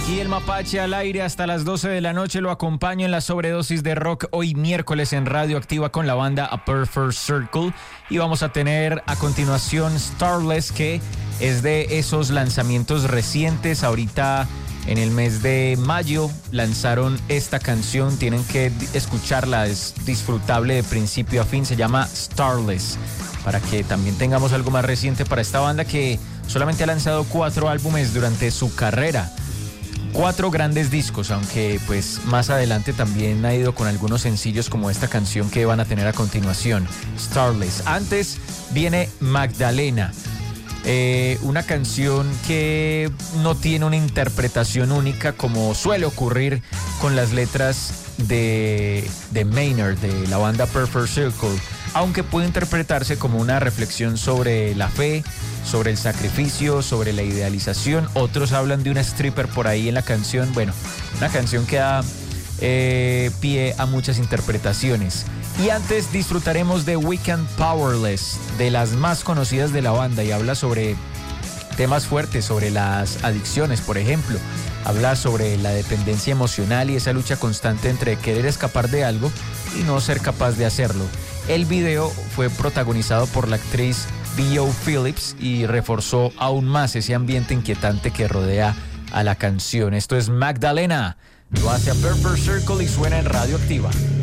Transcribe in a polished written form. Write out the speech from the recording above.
Y el Mapache al aire hasta las 12 de la noche lo acompaño en la sobredosis de rock hoy miércoles en Radio Activa con la banda A Perfect Circle. Y vamos a tener a continuación Starless, que es de esos lanzamientos recientes. Ahorita en el mes de mayo lanzaron esta canción, tienen que escucharla, es disfrutable de principio a fin, se llama Starless. Para que también tengamos algo más reciente para esta banda que solamente ha lanzado 4 álbumes durante su carrera. 4 grandes discos, aunque pues más adelante también ha ido con algunos sencillos como esta canción que van a tener a continuación, Starless. Antes viene Magdalena, una canción que no tiene una interpretación única como suele ocurrir con las letras de Maynard, de la banda Perfect Circle, aunque puede interpretarse como una reflexión sobre la fe, sobre el sacrificio, sobre la idealización. Otros hablan de una stripper por ahí en la canción. Bueno, una canción que da pie a muchas interpretaciones. Y antes disfrutaremos de Weekend Powerless, de las más conocidas de la banda, y habla sobre temas fuertes, sobre las adicciones, por ejemplo. Habla sobre la dependencia emocional y esa lucha constante entre querer escapar de algo y no ser capaz de hacerlo. El video fue protagonizado por la actriz B.O. Phillips y reforzó aún más ese ambiente inquietante que rodea a la canción. Esto es Magdalena, lo hace A Perfect Circle y suena en Radio Activa.